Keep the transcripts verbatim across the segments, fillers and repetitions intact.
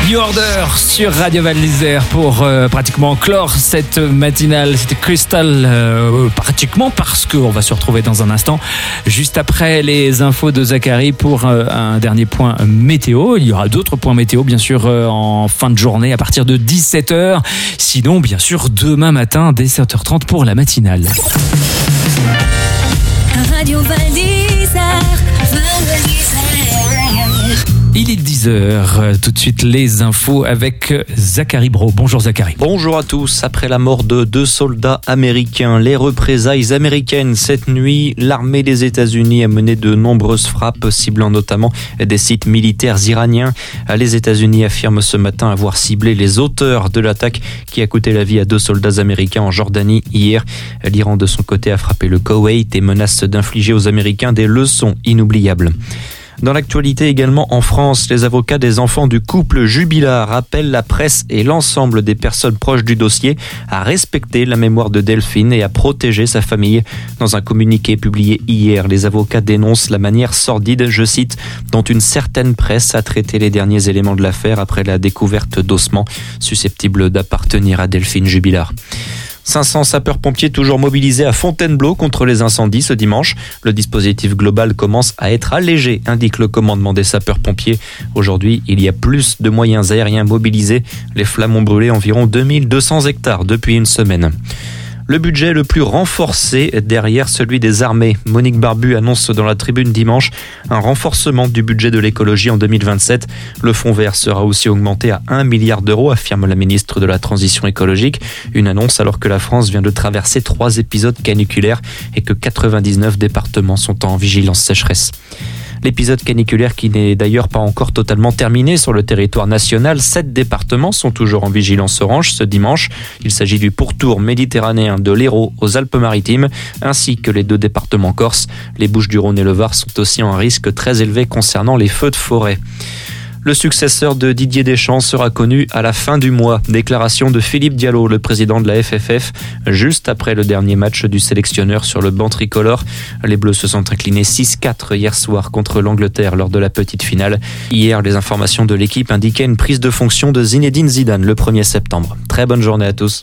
New Order sur Radio Val d'Isère pour euh, pratiquement clore cette matinale. C'était Crystal, euh, pratiquement parce qu'on va se retrouver dans un instant, juste après les infos de Zachary pour euh, un dernier point météo. Il y aura d'autres points météo, bien sûr, euh, en fin de journée à partir de dix-sept heures. Sinon, bien sûr, demain matin dès sept heures trente pour la matinale. Radio Val d'Isère, Val d'Isère. Il est dix heures, tout de suite les infos avec Zachary Brault. Bonjour Zachary. Bonjour à tous. Après la mort de deux soldats américains, les représailles américaines cette nuit, l'armée des États-Unis a mené de nombreuses frappes, ciblant notamment des sites militaires iraniens. Les États-Unis affirment ce matin avoir ciblé les auteurs de l'attaque qui a coûté la vie à deux soldats américains en Jordanie hier. L'Iran de son côté a frappé le Koweït et menace d'infliger aux Américains des leçons inoubliables. Dans l'actualité également en France, les avocats des enfants du couple Jubilard appellent la presse et l'ensemble des personnes proches du dossier à respecter la mémoire de Delphine et à protéger sa famille. Dans un communiqué publié hier, les avocats dénoncent la manière sordide, je cite, dont une certaine presse a traité les derniers éléments de l'affaire après la découverte d'ossements susceptibles d'appartenir à Delphine Jubilard. cinq cents sapeurs-pompiers toujours mobilisés à Fontainebleau contre les incendies ce dimanche. Le dispositif global commence à être allégé, indique le commandement des sapeurs-pompiers. Aujourd'hui, il y a plus de moyens aériens mobilisés. Les flammes ont brûlé environ deux mille deux cents hectares depuis une semaine. Le budget le plus renforcé derrière celui des armées. Monique Barbu annonce dans la Tribune dimanche un renforcement du budget de l'écologie en deux mille vingt-sept. Le fonds vert sera aussi augmenté à un milliard d'euros, affirme la ministre de la Transition écologique. Une annonce alors que la France vient de traverser trois épisodes caniculaires et que quatre-vingt-dix-neuf départements sont en vigilance sécheresse. L'épisode caniculaire qui n'est d'ailleurs pas encore totalement terminé sur le territoire national. Sept départements sont toujours en vigilance orange ce dimanche. Il s'agit du pourtour méditerranéen de l'Hérault aux Alpes-Maritimes, ainsi que les deux départements corses. Les Bouches-du-Rhône et le Var sont aussi en risque très élevé concernant les feux de forêt. Le successeur de Didier Deschamps sera connu à la fin du mois. Déclaration de Philippe Diallo, le président de la F F F, juste après le dernier match du sélectionneur sur le banc tricolore. Les Bleus se sont inclinés six quatre hier soir contre l'Angleterre lors de la petite finale. Hier, les informations de l'équipe indiquaient une prise de fonction de Zinedine Zidane le premier septembre. Très bonne journée à tous.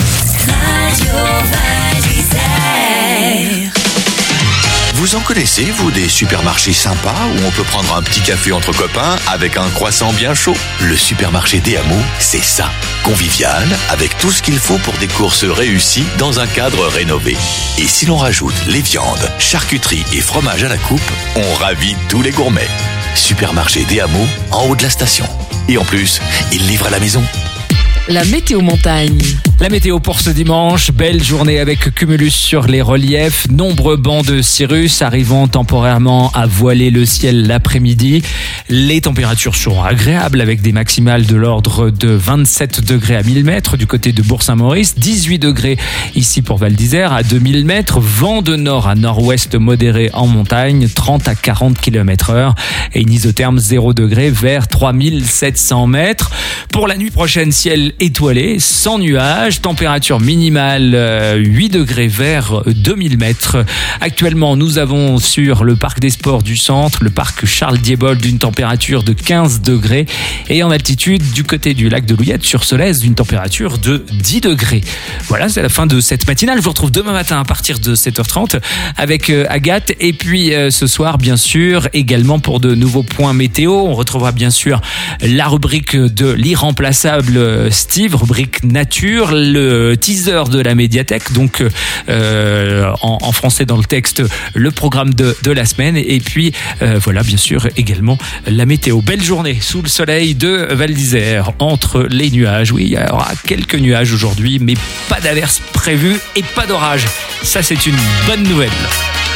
Vous en connaissez, vous, des supermarchés sympas où on peut prendre un petit café entre copains avec un croissant bien chaud? Le supermarché des Hameaux, c'est ça. Convivial, avec tout ce qu'il faut pour des courses réussies dans un cadre rénové. Et si l'on rajoute les viandes, charcuteries et fromages à la coupe, on ravit tous les gourmets. Supermarché des Hameaux, en haut de la station. Et en plus, il livre à la maison. La météo montagne. La météo pour ce dimanche, belle journée avec cumulus sur les reliefs, nombreux bancs de cirrus arrivant temporairement à voiler le ciel l'après-midi. Les températures seront agréables avec des maximales de l'ordre de vingt-sept degrés à mille mètres du côté de Bourg-Saint-Maurice, dix-huit degrés ici pour Val d'Isère à deux mille mètres, vent de nord à nord-ouest modéré en montagne, trente à quarante kilomètres heure et une isotherme zéro degré vers trois mille sept cents mètres. Pour la nuit prochaine, ciel étoilé, sans nuages, température minimale euh, huit degrés vers deux mille mètres. Actuellement, nous avons sur le parc des sports du centre, le parc Charles-Diebold, d'une température de quinze degrés et en altitude du côté du lac de Louillette sur Solèze, d'une température de dix degrés. Voilà, c'est la fin de cette matinale. Je vous retrouve demain matin à partir de sept heures trente avec euh, Agathe et puis euh, ce soir, bien sûr, également pour de nouveaux points météo. On retrouvera bien sûr la rubrique de l'irremplaçable Steve, rubrique nature, le teaser de la médiathèque, donc euh, en, en français dans le texte, le programme de, de la semaine et puis euh, voilà bien sûr également la météo. Belle journée sous le soleil de Val d'Isère entre les nuages. Oui, il y aura quelques nuages aujourd'hui mais pas d'averses prévues et pas d'orage. Ça c'est une bonne nouvelle.